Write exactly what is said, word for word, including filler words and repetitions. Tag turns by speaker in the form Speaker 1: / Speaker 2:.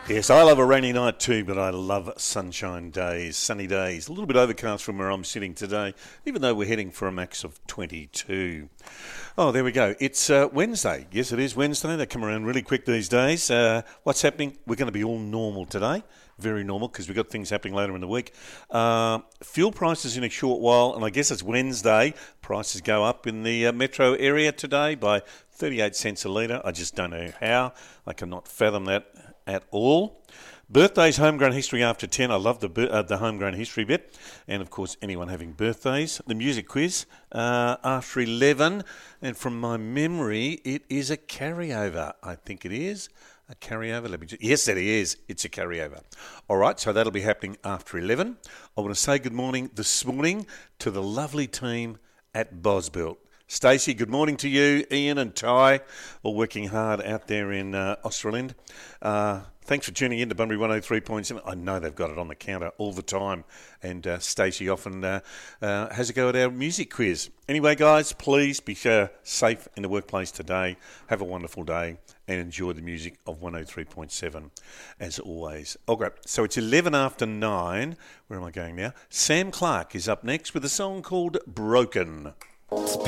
Speaker 1: Yes, I love a rainy night too, but I love sunshine days, sunny days. A little bit overcast from where I'm sitting today, even though we're heading for a max of twenty-two. Oh, there we go. It's uh, Wednesday. Yes, it is Wednesday. They come around really quick these days. Uh, what's happening? We're going to be all normal today. Very normal because we've got things happening later in the week. Uh, fuel prices in a short while, and I guess it's Wednesday. Prices go up in the uh, metro area today by thirty-eight cents a litre. I just don't know how. I cannot fathom that at all. Birthdays, homegrown history after ten. I love the uh, the homegrown history bit. And, of course, anyone having birthdays. The music quiz uh, after eleven. And from my memory, it is a carryover. I think it is. A carryover? Let me just, yes, that is. It's a carryover. All right, so that'll be happening after eleven. I want to say good morning this morning to the lovely team at Bosbuilt. Stacey, good morning to you. Ian and Ty, all working hard out there in uh, Australand. Uh, thanks for tuning in to Bunbury one oh three point seven. I know they've got it on the counter all the time. And uh, Stacey often uh, uh, has a go at our music quiz. Anyway, guys, please be uh, safe in the workplace today. Have a wonderful day and enjoy the music of one oh three point seven, as always. Oh, great. So it's eleven after nine. Where am I going now? Sam Clark is up next with a song called Broken.